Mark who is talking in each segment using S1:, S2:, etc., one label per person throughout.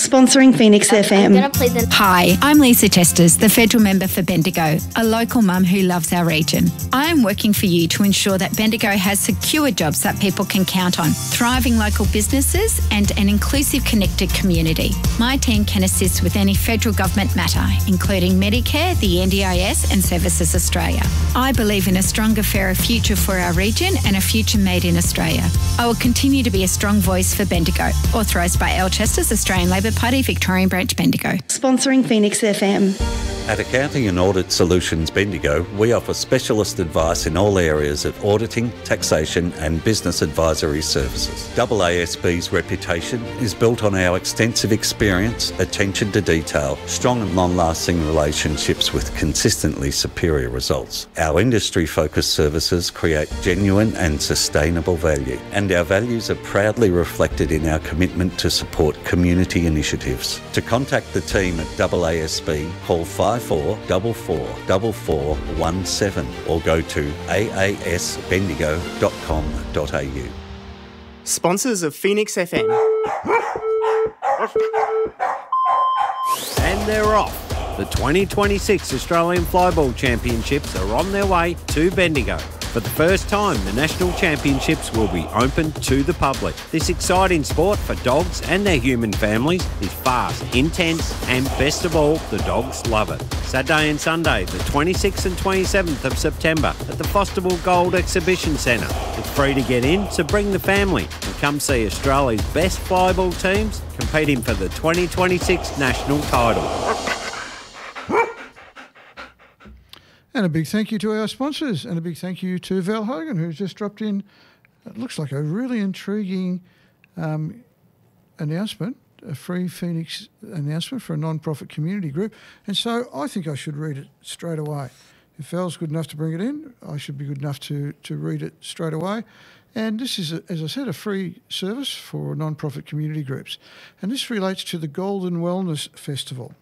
S1: Sponsoring Phoenix FM.
S2: Hi, I'm Lisa Chesters, the Federal Member for Bendigo, a local mum who loves our region. I am working for you to ensure that Bendigo has secure jobs that people can count on, thriving local businesses and an inclusive, connected community. My team can assist with any federal government matter, including Medicare, the NDIS and Services Australia. I believe in a stronger, fairer future for our region and a future made in Australia. I will continue to be a strong voice for Bendigo. Authorised by L Chesters, Australian Labor Party, Victorian Branch, Bendigo.
S1: Sponsoring Phoenix FM.
S3: At Accounting and Audit Solutions Bendigo, we offer specialist advice in all areas of auditing, taxation and business advisory services. AASB's reputation is built on our extensive experience, attention to detail, strong and long-lasting relationships with consistently superior results. Our industry-focused services create genuine and sustainable value, and our values are proudly reflected in our commitment to support community initiatives. To contact the team at AASB, call 54444417 or go to aasbendigo.com.au.
S4: Sponsors of Phoenix FM.
S5: And they're off. The 2026 Australian Flyball Championships are on their way to Bendigo. For the first time, the National Championships will be open to the public. This exciting sport for dogs and their human families is fast, intense, and best of all, the dogs love it. Saturday and Sunday, the 26th and 27th of September at the Fosterville Gold Exhibition Centre. It's free to get in, so bring the family and come see Australia's best flyball teams competing for the 2026 national title.
S6: And a big thank you to our sponsors, and a big thank you to Val Hogan, who's just dropped in. It looks like a really intriguing announcement, a free Phoenix announcement for a non-profit community group. And so I think I should read it straight away. If Val's good enough to bring it in, I should be good enough to read it straight away. And this is, as I said, a free service for non-profit community groups. And this relates to the Golden Wellness Festival.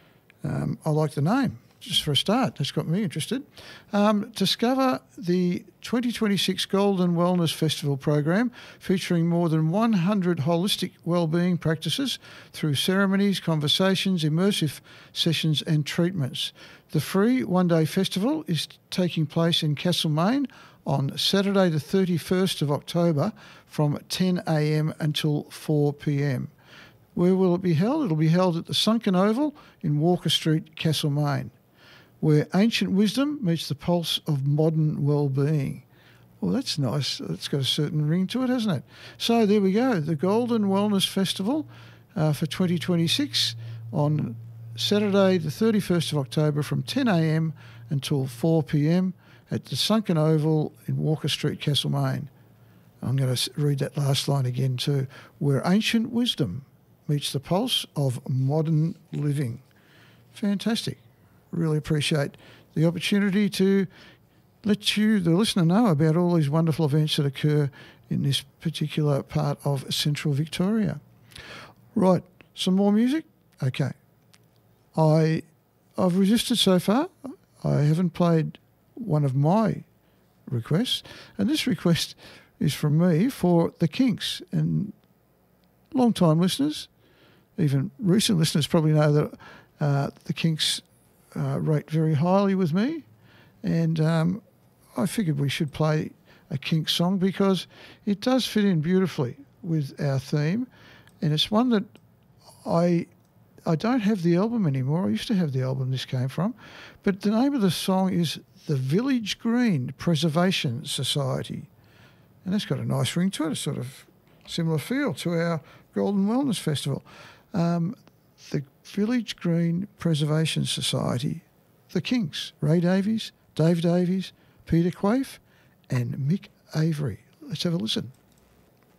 S6: I like the name. Just for a start, that's got me interested. Discover the 2026 Golden Wellness Festival program featuring more than 100 holistic wellbeing practices through ceremonies, conversations, immersive sessions and treatments. The free one-day festival is taking place in Castlemaine on Saturday the 31st of October from 10 a.m. until 4 p.m. Where will it be held? It'll be held at the Sunken Oval in Walker Street, Castlemaine, where ancient wisdom meets the pulse of modern well-being. Well, that's nice. It's got a certain ring to it, hasn't it? So there we go, the Golden Wellness Festival for 2026 on Saturday the 31st of October from 10 a.m. until 4 p.m. at the Sunken Oval in Walker Street, Castlemaine. I'm going to read that last line again too. Where ancient wisdom meets the pulse of modern living. Fantastic. Really appreciate the opportunity to let you, the listener, know about all these wonderful events that occur in this particular part of Central Victoria. Right, some more music? Okay. I've resisted so far. I haven't played one of my requests, and this request is from me for the Kinks. And long-time listeners, even recent listeners, probably know that the Kinks rate very highly with me, and I figured we should play a Kinks song because it does fit in beautifully with our theme, and it's one that I don't have the album anymore. I used to have the album this came from, but the name of the song is The Village Green Preservation Society, and that's got a nice ring to it, a sort of similar feel to our Golden Wellness Festival. The Village Green Preservation Society, the Kinks, Ray Davies, Dave Davies, Peter Quaife and Mick Avery. Let's have a listen.